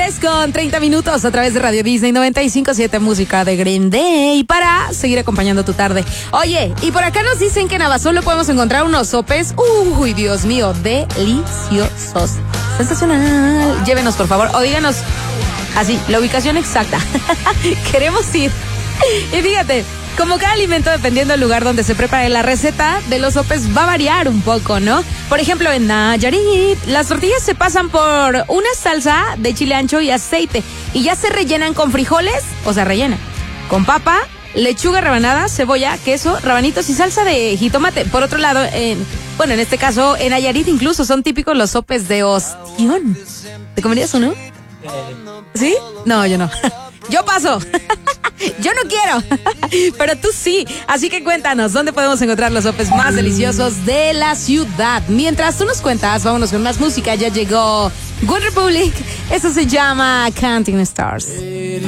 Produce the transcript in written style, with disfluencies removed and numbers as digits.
9:30 a través de Radio Disney 95.7, música de Green Day, para seguir acompañando tu tarde. Oye, y por acá nos dicen que en Abasolo podemos encontrar unos sopes, uy, Dios mío, deliciosos. Sensacional. Llévenos, por favor, o díganos así, la ubicación exacta. Queremos ir. Y fíjate, como cada alimento, dependiendo del lugar donde se prepare, la receta de los sopes va a variar un poco, ¿no? Por ejemplo, en Nayarit, las tortillas se pasan por una salsa de chile ancho y aceite y ya se rellenan con frijoles, o sea, rellena, con papa, lechuga rebanada, cebolla, queso, rabanitos y salsa de jitomate. Por otro lado, en este caso, en Nayarit incluso son típicos los sopes de ostión. ¿Te comerías uno? ¿Sí? No, yo no. Yo paso. Yo no quiero. Pero tú sí. Así que cuéntanos, ¿dónde podemos encontrar los sopes más deliciosos de la ciudad? Mientras tú nos cuentas, vámonos con más música. Ya llegó Good Republic. Eso se llama Counting Stars.